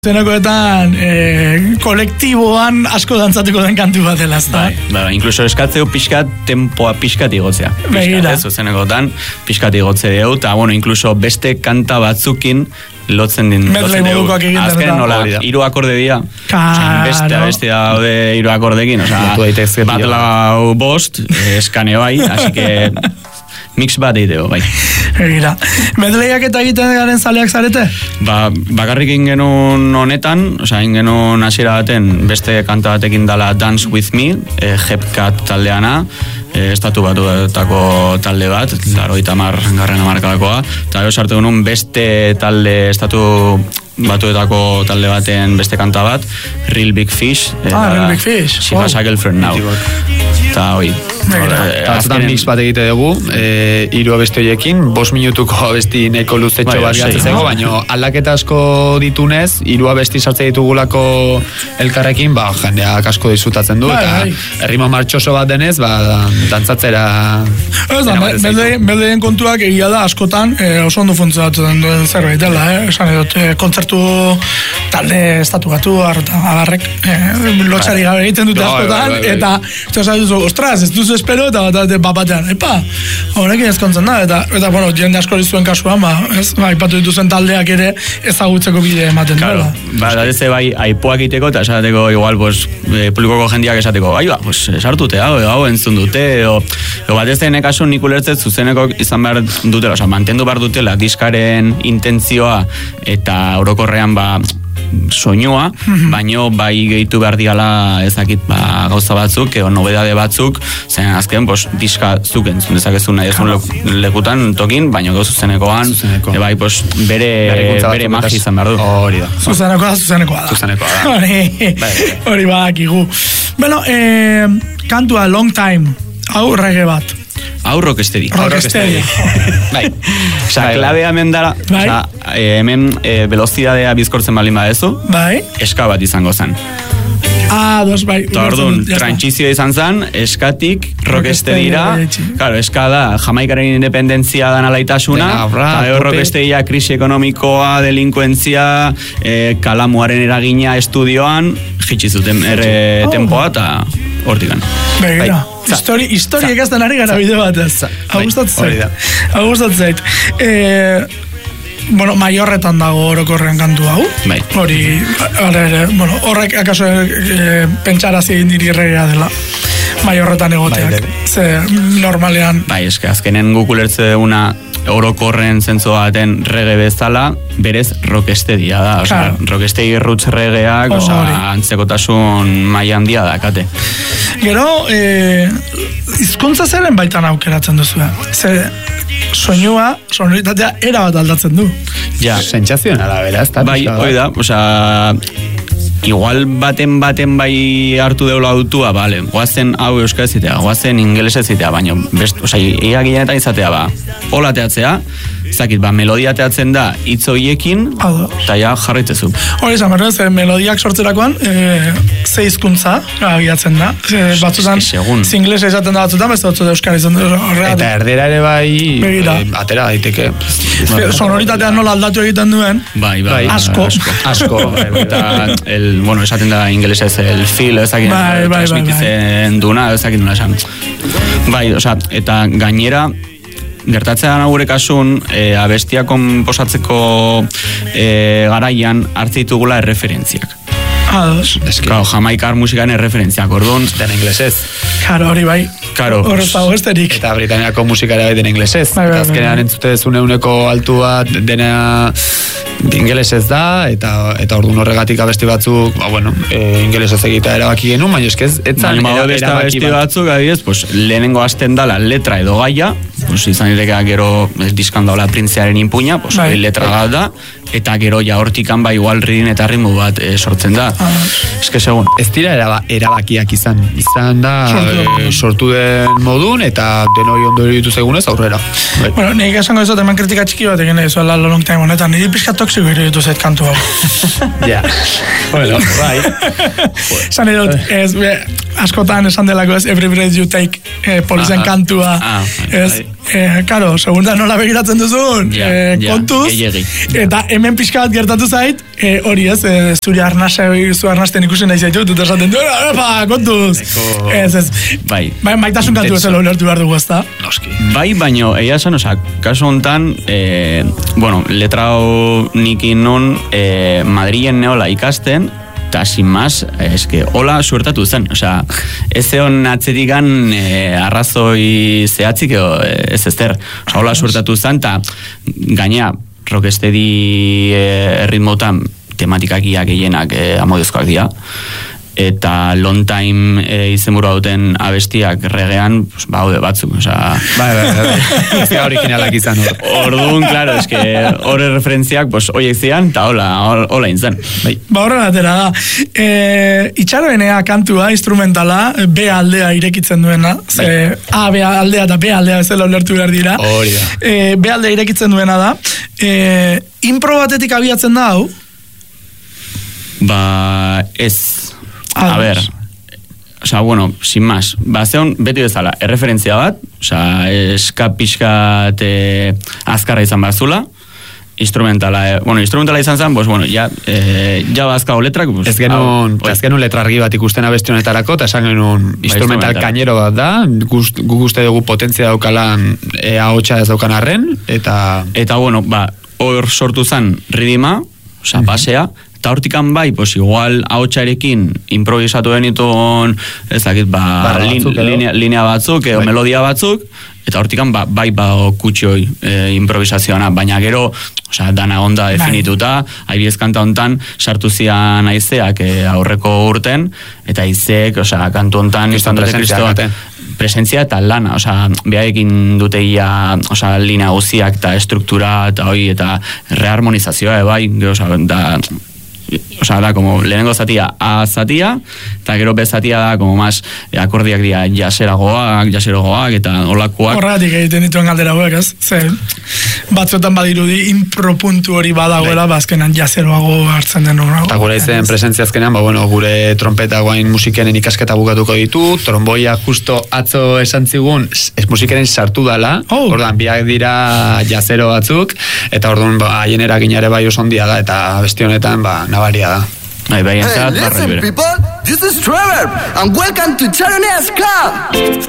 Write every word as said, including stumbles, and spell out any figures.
Zenakoetan e, kolektiboan asko dantzatuko den kantu bat dela, ezta? Bai, bai, inkluso eskatzeu pixkat, tempoa pixkat igotzea. Begira. Ez, zenakoetan pixkat igotze dugu, eta, bueno, inkluso beste kanta batzukin lotzen din. Medley modukoak egiten. Azken nola, hiru akorde dira. Claro. Beste, beste daude hiru akordekin, osea, bat lau bost, eskane bai, así que mix bat egiteko, bai. Begira. Medleyak eta egiten garen zaleak zarete? Ba, bakarrik ingenun honetan, osea, ingenun hasiera baten beste kanta batekin dala Dance With Me, e, Hepcat taldeana, e, estatu batuetako talde bat, laurogeita hamar garren hamarkadakoa, eta gero sartu genuen beste talde, estatu batuetako talde baten beste kanta bat, Real Big Fish. Ah, Real Big Fish. She has a girlfriend now. Eta hoi. Eta azkenean mix bat egite dugu, e, hiru abesti horiekin, bost minutuko abesti nahiko luzetxo bai, bat gatzeko, baina aldaketa asko ditunez, hiru abesti sartze ditugulako elkarrekin, ba, jendeak asko disfrutatzen du, bai, eta bai. errima martxoso bat denez, ba, dantzatzera... Ez da, meldeen kontuak egia da askotan e, oso ondo funtzionatzen duen zerbait dela, eh? Esan edot, e, kontzertu talde estatu batu, abarrek, e, lotxari gabe egiten dute askotan, eta, eta esan duzu, ostras, ez duzu espero, eta bat batean, epa, horrekin ezkontzen da, eta, eta bueno, jende asko zuen kasuan, ba, ez, ba, ipatu dituzen taldeak ere ezagutzeko bide ematen claro, duela. Ba, da ez bai, aipoak iteko, eta esateko igual, pues, e, publikoko jendiak esateko, bai, ba, pues, sartute, hau, hau entzun dute, o, o bat ez dene kasu nik ulertzet zuzeneko izan behar dutela, oza, mantendu behar dutela diskaren intentzioa, eta orokorrean, ba, soinua, baino bai gehitu behar diala ezakit ba, gauza batzuk, edo nobedade batzuk, zen azken, pues, diska zuk entzun dezakezu nahi ezun lekutan tokin, baino gau zuzenekoan, e, bai, pues, bere, bere magi izan behar du. Hori da. Zuzenekoa, zuzenekoa da. Zuzenekoa da. Hori, hori badakigu. Bueno, eh, kantua Long Time, hau reggae bat. Hau rockestedi. Rockestedi. Bai. Osa, klabea hemen dara, bai. Osa, e, hemen e, velozidadea bizkortzen balin badezu, Bai. eska bat izango zen. Ah, dos, bai. Eta orduan, trantsizio izan zen, eskatik rockestedira, claro, eska da, Jamaikaren independentzia dan alaitasuna, eta rockestedia krisi ekonomikoa, delinkuentzia, e, kalamuaren eragina estudioan, jitsi zuten erre tempoa, eta hortikan. Begira. Histori, histori egazten ari gara bide bat ez. Hau gustatzen zait. Hau gustatzen zait. Eh, bueno, Maiorretan dago orokorren kantu hau. Bai. Hori, ere, bueno, horrek akaso e, pentsarazi egin diri regea dela. Maiorretan egoteak. Bai, ze normalean. Bai, eske azkenen guk ulertze una orokorren zentzu baten rege bezala, berez rockestedia da, osea, claro. Rockestedi roots regeak, oh, osea, antzekotasun maila handia da, kate. Gero, eh, hizkuntza zeren baitan aukeratzen duzu, ze soinua, sonoritatea era bat aldatzen du. Ja, sentsazioen arabera, ez da? Bai, hoi da, osea, igual baten baten bai hartu deula autua, bale, guazen hau euskara zitea, guazen ingelesa zitea, baina, best, osea, ega gilenetan izatea, ba, hola teatzea, zakit, ba, melodia teatzen da hitz horiekin, eta ja jarraitzezu. Hori esan berrez, eh, melodiak sortzerakoan, eh, ze hizkuntza agiatzen da. Eh, batzutan, zinglesa izaten da batzutan, beste batzutan euskara izan da. Eta erdera ere bai, eh, atera daiteke. Sonoritatea nola aldatu egiten duen, bai, bai, asko. Asko. Eta, el, bueno, esaten da ingelesez el feel, ezakit, bai, bai, transmititzen duna, ezakit nula esan. Bai, osea, eta gainera, gertatzean gure kasun, e, abestia konposatzeko e, garaian hartzitugula erreferentziak. Ados. Claro, Jamaikar musikan erreferentziak, orduan. Den inglesez. Claro, hori bai. Claro. Horrez dago esterik. Eta Britaniako musikara bai den inglesez. Bai, bai, bai. Azkenean entzute zune uneko altu bat dena ingelesez da, eta eta orduan horregatik abesti batzuk, ba, bueno, e, ingelesez egitea erabaki genuen, baina eskez, etzan baina beste abesti batzuk, adibidez, pues, lehenengo hasten dala letra edo gaia, pues, izan ditekea gero diskan daula printzearen inpuña, pues, bai. Letra bat da, eta gero ja hortikan ba igual ridin eta ritmo bat e, sortzen da. Ah. Eske segun. Ez dira eraba, erabakiak izan. Izan da sortu, e, sortu den modun eta denoi ondo iruditu zegunez aurrera. Bai. Bueno, nik esango ez hemen kritika txiki bat egin ezo la Long Time honetan, niri pixka toksiko iruditu zait kantu hau. Ja. Bueno, bai. Esan edot, ez, be, askotan esan delako ez, Every Breath You Take, eh, polizen ah, kantua, ah, ez, bai. eh, karo, segunda nola begiratzen duzun, ja, eh, ja, kontuz, gehiegi. eta hemen pixka bat gertatu zait, eh, hori ez, eh, zure arnasa, zu arnasten ikusi nahi zaitu, dut esaten du, epa, kontuz, Eko... ez, ez, bai, bai, maitasun kantu ez ulertu behar dugu, ez da? Noski. bai, baino, egia esan, oza, kasu honetan, eh, bueno, letrao nikin nun, eh, Madrilen neola ikasten, eta sin más, eske, hola suertatu zen, osea, ez zeon atzerikan eh, arrazoi zehatzik edo ez ezter, osea, hola suertatu zen, eta gaina, rocksteady eh, erritmotan tematikakia gehienak eh, amodezkoak dira, eta long time e, izenburua duten abestiak regean, pues, baude batzuk, osea... Bai, bai, bai, ez da originalak izan hor. Orduan, claro, eske horre referentziak, pues, oiek zian, eta hola, hola intzen. Bai. Ba, horren atera da. E, itxaroenea kantua, instrumentala, B aldea irekitzen duena, ze A, B aldea eta B aldea bezala ulertu behar dira. Hori da. E, B aldea irekitzen duena da. E, impro batetik abiatzen da, hau? Ba, ez... A ver, o sea, bueno, sin más, ba, zeon beti bezala, erreferentzia bat, o sea, eskapixkat eh, azkarra izan bazula, instrumentala, eh, bueno, instrumentala izan zen, pues, bueno, ja, eh, ja bazkao letrak, pues, ez genuen, ez genuen letrargi bat ikusten abesti honetarako, eta esan genuen instrumental kainero bat da, guk uste dugu potentzia daukalan e, ahotsa ez daukan arren, eta... Eta, bueno, ba, hor sortu zen ridima, o sea, basea, eta hortikan bai, pues igual ahotsarekin improvisatu denitun, ez dakit, ba, lin, linea, linea batzuk, edo bai. Melodia batzuk, eta hortikan ba, bai ba kutxoi e, improvisazioana, baina gero, osea, dana onda definituta, Aibiez kanta hontan sartu zian aizeak e, aurreko urten, eta aizeek, osea, kantu hontan izan dute kristoan presentzia eta lana, osea, behaekin duteia, osea, linea guziak eta struktura eta hoi, eta reharmonizazioa, bai, gero, osea, da... Osea, da, como lehenengo zatia A zatia, eta gero B zatia da, como más akordiak dira jaseragoak, jaserogoak, eta olakoak. Horregatik egiten dituen galdera hauek, ez? Ze, batzuetan badirudi impro puntu hori badagoela, bazkenan jaseroago hartzen den hori. Eta gure izen presentzia azkenean, ba, bueno, gure trompeta guain musikenen ikasketa bukatuko ditu, tromboia justo atzo esan zigun, ez musikenen sartu dala, oh. Orduan, biak dira jasero batzuk, eta orduan, ba, haien eraginare bai oso ondia da, eta besti honetan, ba, nabaria da. Bai, bai, hey, listen, people, this is Trevor, and welcome to Charonea's Club.